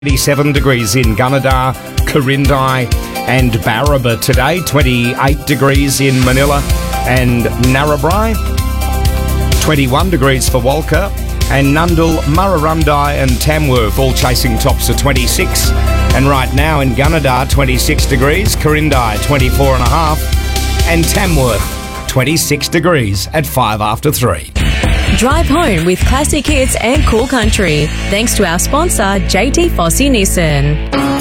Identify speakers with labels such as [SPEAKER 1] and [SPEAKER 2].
[SPEAKER 1] 27 degrees in Gunnedah, Quirindi and Barraba today. 28 degrees in Manila and Narrabri. 21 degrees for Walker and Nundle, Murrurundi and Tamworth all chasing tops of 26. And right now in Gunnedah, 26 degrees, Quirindi 24.5 and Tamworth 26 degrees at 5 after 3.
[SPEAKER 2] Drive home with classic hits and cool country. Thanks to our sponsor, JT Fossey Nissan.